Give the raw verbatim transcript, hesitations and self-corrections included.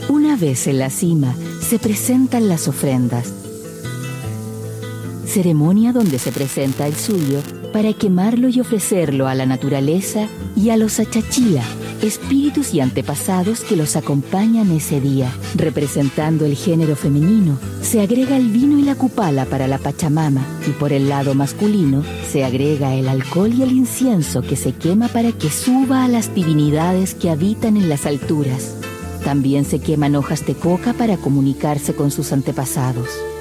Una vez en la cima se presentan las ofrendas, ceremonia donde se presenta el suyo para quemarlo y ofrecerlo a la naturaleza y a los achachila, espíritus y antepasados que los acompañan ese día. Representando el género femenino, se agrega el vino y la cupala para la Pachamama, y por el lado masculino se agrega el alcohol y el incienso que se quema para que suba a las divinidades que habitan en las alturas. También se queman hojas de coca para comunicarse con sus antepasados.